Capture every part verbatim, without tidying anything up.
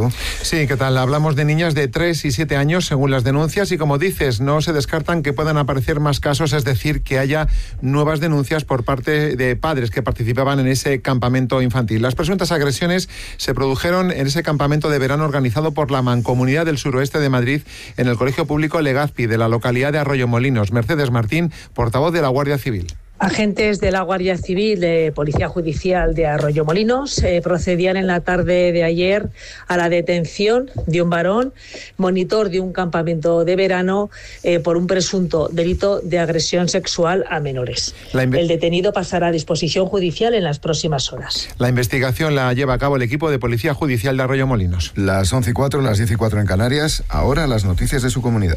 Paco. Sí, ¿qué tal? Hablamos de niñas de tres y siete años, según las denuncias, y como dices, no se descartan que puedan aparecer más casos, es decir, que haya nuevas denuncias por parte de padres que participaban en ese campamento infantil. Las presuntas agresiones se produjeron en ese campamento de verano organizado por la Mancomunidad del Suroeste de Madrid en el Colegio Público Legazpi de la localidad de Arroyomolinos. Mercedes Martín, portavoz de la Guardia Civil. Agentes de la Guardia Civil, de Policía Judicial de Arroyomolinos, eh, procedían en la tarde de ayer a la detención de un varón, monitor de un campamento de verano, eh, por un presunto delito de agresión sexual a menores. Inve- El detenido pasará a disposición judicial en las próximas horas. La investigación la lleva a cabo el equipo de Policía Judicial de Arroyomolinos. Las once y cuatro, las diez y cuatro en Canarias, ahora las noticias de su comunidad.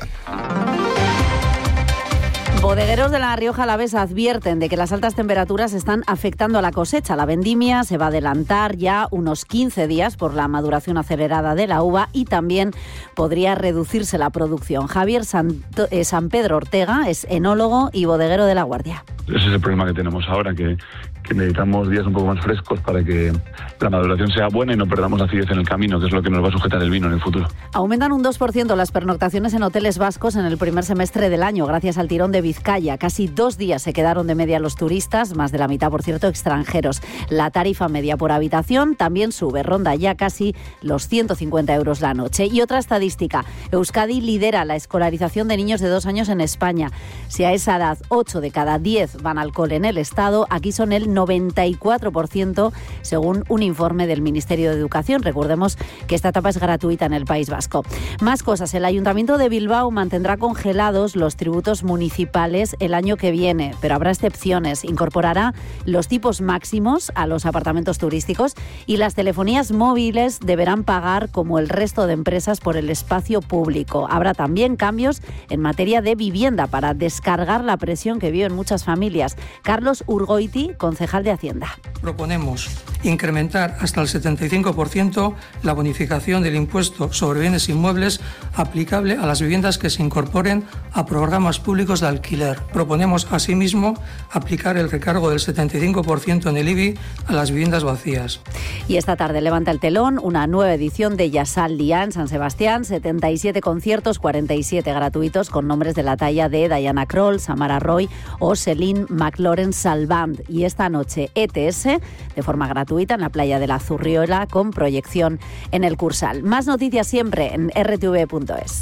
Bodegueros de La Rioja Alavesa advierten de que las altas temperaturas están afectando a la cosecha. La vendimia se va a adelantar ya unos quince días por la maduración acelerada de la uva y también podría reducirse la producción. Javier Santo, eh, San Pedro Ortega es enólogo y bodeguero de La Guardia. Ese es el problema que tenemos ahora, que, que necesitamos días un poco más frescos para que la maduración sea buena y no perdamos acidez en el camino, que es lo que nos va a sujetar el vino en el futuro. Aumentan un dos por ciento las pernoctaciones en hoteles vascos en el primer semestre del año, gracias al tirón de Vizcaya. Casi dos días se quedaron de media los turistas, más de la mitad, por cierto, extranjeros. La tarifa media por habitación también sube, ronda ya casi los ciento cincuenta euros la noche. Y otra estadística, Euskadi lidera la escolarización de niños de dos años en España. Si a esa edad ocho de cada diez van al cole en el Estado, aquí son el noventa y cuatro por ciento, según un informe del Ministerio de Educación. Recordemos que esta etapa es gratuita en el País Vasco. Más cosas, el Ayuntamiento de Bilbao mantendrá congelados los tributos municipales el año que viene, pero habrá excepciones. Incorporará los tipos máximos a los apartamentos turísticos y las telefonías móviles deberán pagar como el resto de empresas por el espacio público. Habrá también cambios en materia de vivienda para descargar la presión que viven muchas familias. Carlos Urgoiti, concejal de Hacienda. Proponemos incrementar hasta el setenta y cinco por ciento la bonificación del impuesto sobre bienes inmuebles aplicable a las viviendas que se incorporen a programas públicos de alquiler. Proponemos asimismo aplicar el recargo del setenta y cinco por ciento en el I B I a las viviendas vacías. Y esta tarde levanta el telón una nueva edición de Yasal Día en San Sebastián, setenta y siete conciertos, cuarenta y siete gratuitos con nombres de la talla de Diana Kroll, Samara Roy o Celine McLaurin Salvant. Y esta noche E T S de forma gratuita en la playa de la Zurriola con proyección en el Cursal. Más noticias siempre en r t v punto es.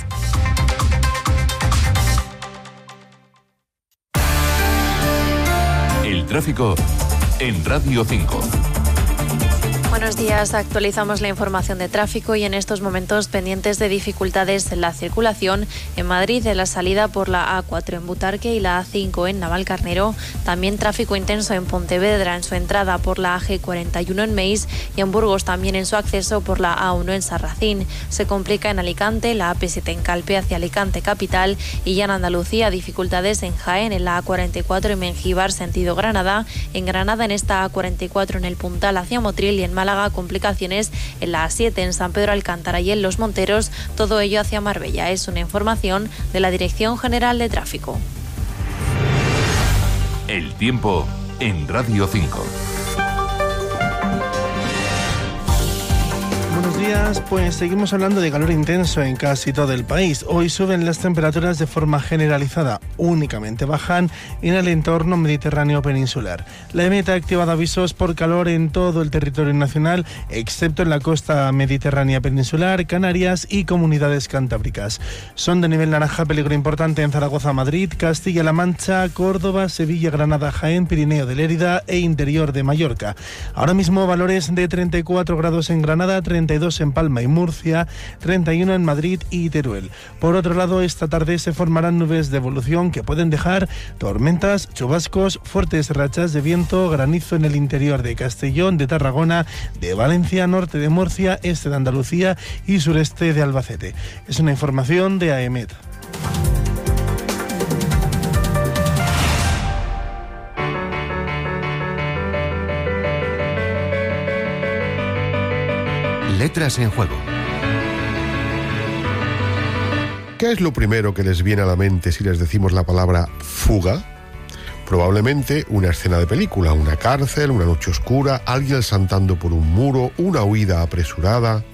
El tráfico en Radio cinco. Buenos días, actualizamos la información de tráfico y en estos momentos pendientes de dificultades en la circulación en Madrid, en la salida por la A cuatro en Butarque y la A cinco en Navalcarnero. También tráfico intenso en Pontevedra en su entrada por la A G cuarenta y uno en Meis y en Burgos también en su acceso por la A uno en Sarracín. Se complica en Alicante, la A P siete en Calpe hacia Alicante capital y ya en Andalucía dificultades en Jaén, en la A cuarenta y cuatro en Mengíbar sentido Granada, en Granada en esta A cuarenta y cuatro en el Puntal hacia Motril y en Málaga complicaciones en la A siete en San Pedro Alcántara y en Los Monteros, todo ello hacia Marbella. Es una información de la Dirección General de Tráfico. El tiempo en Radio cinco. Buenos días, pues seguimos hablando de calor intenso en casi todo el país. Hoy suben las temperaturas de forma generalizada, únicamente bajan en el entorno mediterráneo peninsular. La EMET ha activado avisos por calor en todo el territorio nacional, excepto en la costa mediterránea peninsular, Canarias y comunidades cantábricas. Son de nivel naranja peligro importante en Zaragoza, Madrid, Castilla-La Mancha, Córdoba, Sevilla, Granada, Jaén, Pirineo de Lérida e interior de Mallorca. Ahora mismo valores de treinta y cuatro grados en Granada, treinta y dos en Palma y Murcia, treinta y uno en Madrid y Teruel. Por otro lado, esta tarde se formarán nubes de evolución que pueden dejar tormentas, chubascos, fuertes rachas de viento, granizo en el interior de Castellón, de Tarragona, de Valencia, norte de Murcia, este de Andalucía y sureste de Albacete. Es una información de AEMET. Letras en juego. ¿Qué es lo primero que les viene a la mente si les decimos la palabra fuga? Probablemente una escena de película, una cárcel, una noche oscura, alguien saltando por un muro, una huida apresurada.